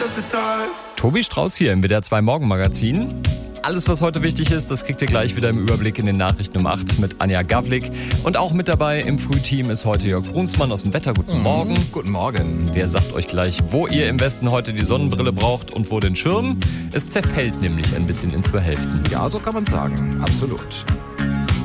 Tobi Strauß hier im WDR 2 Morgenmagazin. Alles, was heute wichtig ist, das kriegt ihr gleich wieder im Überblick in den Nachrichten um 8 mit Anja Gavlik. Und auch mit dabei im Frühteam ist heute Jörg Brunsmann aus dem Wetter. Guten Morgen. Guten Morgen. Der sagt euch gleich, wo ihr im Westen heute die Sonnenbrille braucht und wo den Schirm. Es zerfällt nämlich ein bisschen in 2 Hälften. Ja, so kann man sagen. Absolut.